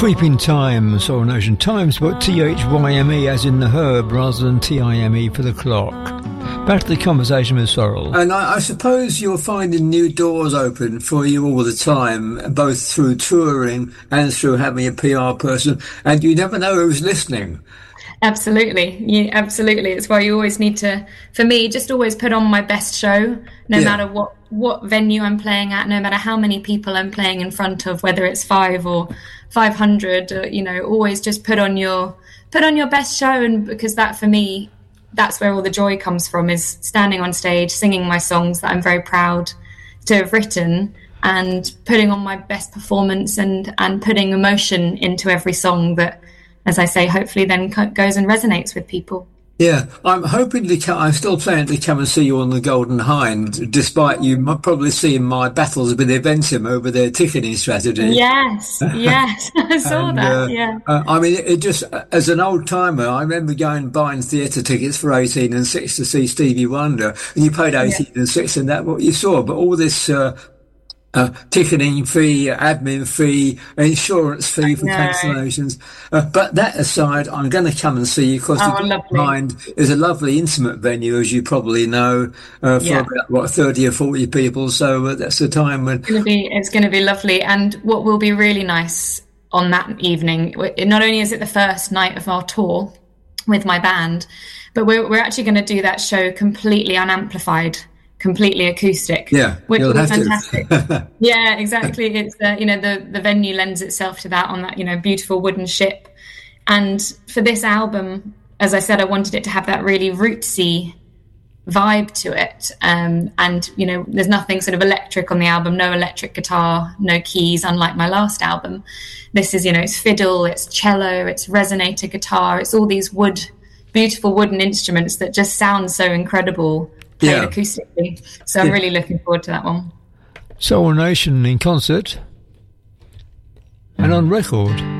Sweeping Time, Soul Nation Times, but THYME as in the herb rather than TIME for the clock. Back to the conversation with Sorrel. And I suppose you're finding new doors open for you all the time, both through touring and through having a PR person, and you never know who's listening. Absolutely. Yeah, absolutely. It's why you always need to, for me, just always put on my best show, no matter what venue I'm playing at, no matter how many people I'm playing in front of, whether it's 5 or 500, always just put on your best show. And because that, for me, that's where all the joy comes from, is standing on stage, singing my songs that I'm very proud to have written, and putting on my best performance and putting emotion into every song that, as I say, hopefully then goes and resonates with people. Yeah, I'm hoping I'm still planning to come and see you on the Golden Hind, despite you probably seeing my battles with Eventim over their ticketing strategy. Yes, I saw that, yeah. I mean, it just, as an old timer, I remember going and buying theatre tickets for 18 and 6 to see Stevie Wonder, and you paid 18 and 6 and that's what you saw. But all this ticketing fee, admin fee, insurance fee for cancellations. But that aside, I'm going to come and see you because the Mind is a lovely intimate venue, as you probably know, for about 30 or 40 people. So that's the time when it's going to be lovely. And what will be really nice on that evening, not only is it the first night of our tour with my band, but we're actually going to do that show completely unamplified, completely acoustic, which will be fantastic. Yeah, exactly. It's the venue lends itself to that on that beautiful wooden ship. And for this album, as I said, I wanted it to have that really rootsy vibe to it. And there's nothing sort of electric on the album, no electric guitar, no keys, unlike my last album. This is it's fiddle, it's cello, it's resonator guitar, it's all these beautiful wooden instruments that just sound so incredible played acoustically. So I'm really looking forward to that one. Soul Nation in concert and on record.